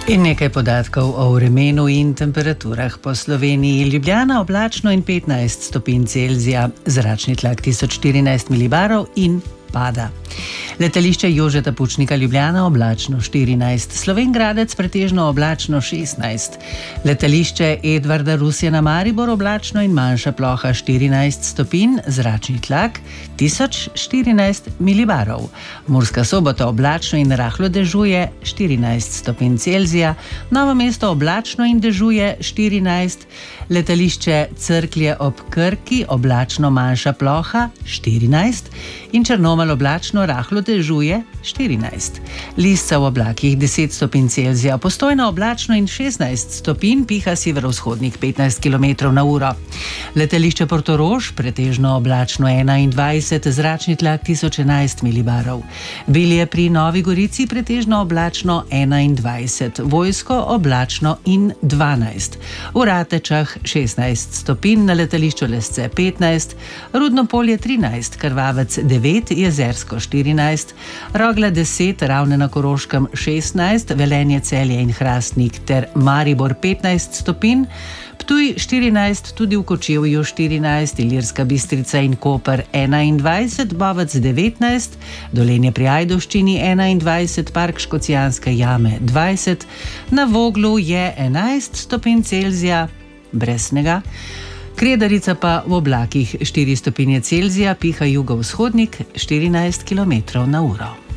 In nekaj podatkov o vremenu in temperaturah po Sloveniji. Ljubljana oblačno in 15 stopinj Celzija, zračni tlak 1014 milibarov in pada. Letališče Jožeta Pučnika Ljubljana oblačno 14, Slovenj Gradec pretežno oblačno 16, letališče Edvarda Rusjana Maribor oblačno in manjša ploha 14 stopinj, zračni tlak 1014 milibarov. Murska Sobota oblačno in rahlo dežuje 14 stopinj Celzija, Novo mesto oblačno in dežuje 14, letališče Cerklje ob Krki oblačno manjša ploha 14 in Črnomelj oblačno rahlo dežuje 14. Lisca v oblakih 10 stopinj Celzija, Postojna oblačno in 16 stopinj, piha severovzhodnik 15 km/h. Letališče Portorož pretežno oblačno 21, zračni tlak 1011 milibarov. Bilje pri Novi Gorici pretežno oblačno 21, Vojsko oblačno in 12. V Ratečah 16 stopinj, na letališču Lesce 15, Rudno Polje 13, Krvavec 9, Jezersko 14, Rogla 10, Ravne na Koroškem 16, Velenje, Celje in Hrastnik ter Maribor 15 stopinj, Ptuj 14, tudi v Kočevju 14, Ilirska Bistrica in Koper 21, Bovec 19, Dolenje pri Ajdovščini 21, Park Škocjanske jame 20, na Voglu je 11 stopinj Celzija, brez snega, Kredarica pa v oblakih 4 stopinje Celzija, piha jugovzhodnik 14 km/h.